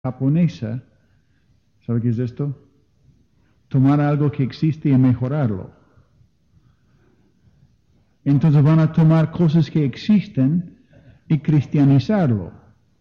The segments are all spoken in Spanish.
japonesa, ¿sabe qué es esto? Tomar algo que existe y mejorarlo. Entonces van a tomar cosas que existen y cristianizarlo.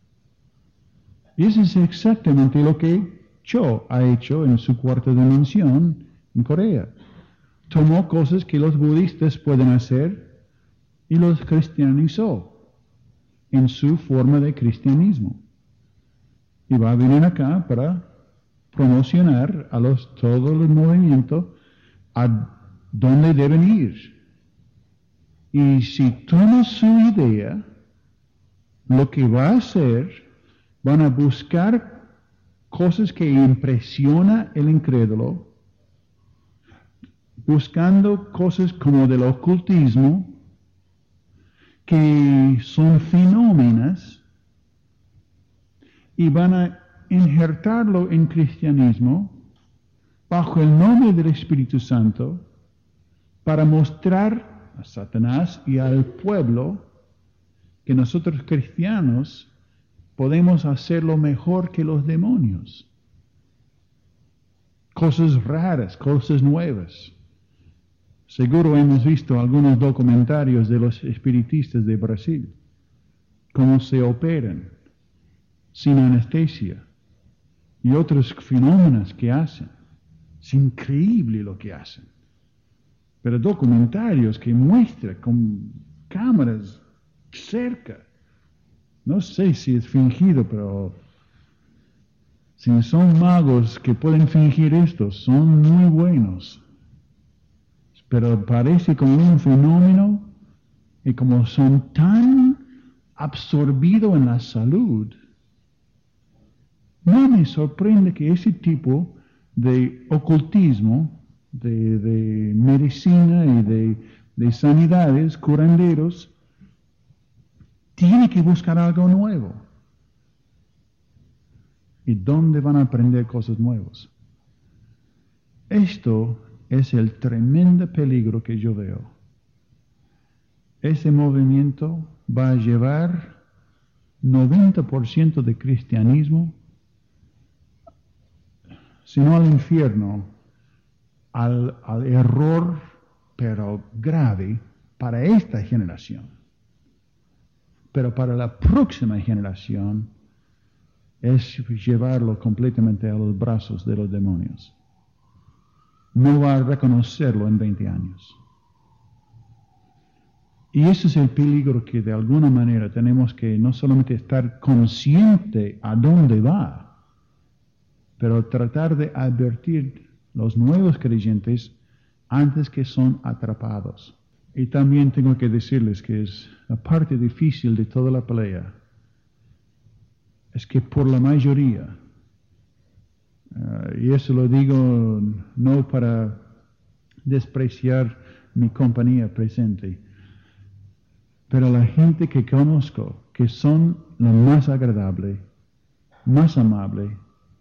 Y eso es exactamente lo que Cho ha hecho en su cuarta dimensión en Corea. Tomó cosas que los budistas pueden hacer y los cristianizó en su forma de cristianismo. Y va a venir acá para promocionar a todos los movimientos a dónde deben ir. Y si tomas su idea, lo que va a hacer, van a buscar cosas que impresionan el incrédulo, buscando cosas como del ocultismo, que son fenómenos, y van a injertarlo en cristianismo bajo el nombre del Espíritu Santo para mostrar a Satanás y al pueblo que nosotros cristianos podemos hacerlo mejor que los demonios. Cosas raras, cosas nuevas. Seguro hemos visto algunos documentarios de los espiritistas de Brasil, cómo se operan sin anestesia y otros fenómenos que hacen. Es increíble lo que hacen. Pero documentarios que muestran con cámaras cerca. No sé si es fingido, pero si son magos que pueden fingir esto, son muy buenos. Pero parece como un fenómeno y como son tan absorbidos en la salud, no me sorprende que ese tipo de ocultismo, de medicina y de sanidades, curanderos, tiene que buscar algo nuevo. ¿Y dónde van a aprender cosas nuevas? Esto es el tremendo peligro que yo veo. Ese movimiento va a llevar 90% de cristianismo, si no al infierno, al error, pero grave, para esta generación. Pero para la próxima generación es llevarlo completamente a los brazos de los demonios. No va a reconocerlo en 20 años. Y ese es el peligro que de alguna manera tenemos que no solamente estar consciente a dónde va, pero tratar de advertir los nuevos creyentes antes que son atrapados. Y también tengo que decirles que es la parte difícil de toda la pelea, es que por la mayoría, y eso lo digo no para despreciar mi compañía presente, pero la gente que conozco, que son lo más agradable, más amable,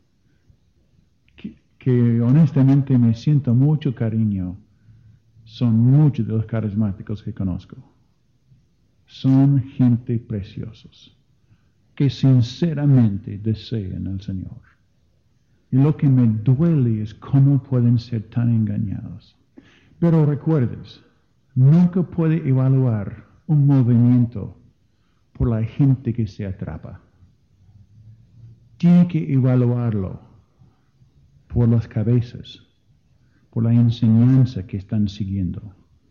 que honestamente me siento mucho cariño, son muchos de los carismáticos que conozco. Son gente preciosos, que sinceramente desean al Señor. Y lo que me duele es cómo pueden ser tan engañados. Pero recuerdes, nunca puede evaluar un movimiento por la gente que se atrapa. Tiene que evaluarlo por las cabezas, por la enseñanza que están siguiendo.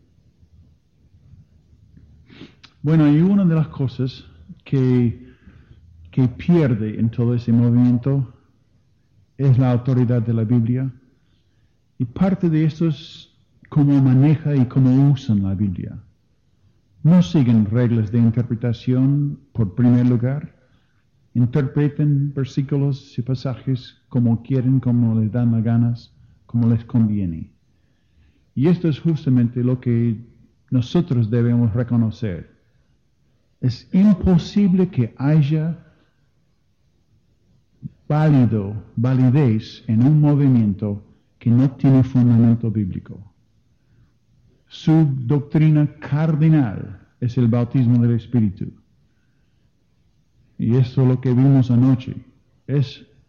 Bueno, y una de las cosas que pierde en todo ese movimiento es la autoridad de la Biblia. Y parte de esto es cómo maneja y cómo usan la Biblia. No siguen reglas de interpretación por primer lugar. Interpreten versículos y pasajes como quieren, como les dan las ganas, como les conviene. Y esto es justamente lo que nosotros debemos reconocer. Es imposible que haya validez en un movimiento que no tiene fundamento bíblico. Su doctrina cardinal es el bautismo del Espíritu. Y esto es lo que vimos anoche. Es